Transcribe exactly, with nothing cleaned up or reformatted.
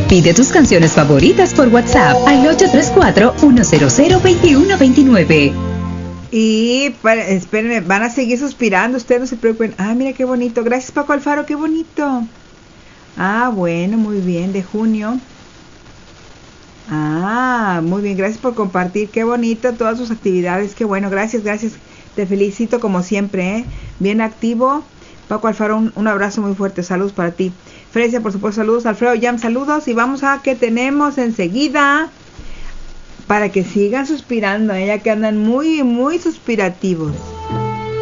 Pide tus canciones favoritas por WhatsApp al ocho tres cuatro, uno cero cero, dos uno dos nueve. Y para, espérenme, van a seguir suspirando, ustedes no se preocupen. Ah, mira qué bonito. Gracias, Paco Alfaro, qué bonito. Ah, bueno, muy bien, de junio. Ah, muy bien, gracias por compartir, qué bonito todas sus actividades, qué bueno, gracias, gracias. Te felicito como siempre, ¿eh? Bien activo. Paco Alfaro, un, un abrazo muy fuerte, saludos para ti. Frecia, por supuesto, saludos. Alfredo Jam, saludos. Y vamos a que tenemos enseguida, para que sigan suspirando, ¿eh? Ya que andan muy, muy suspirativos.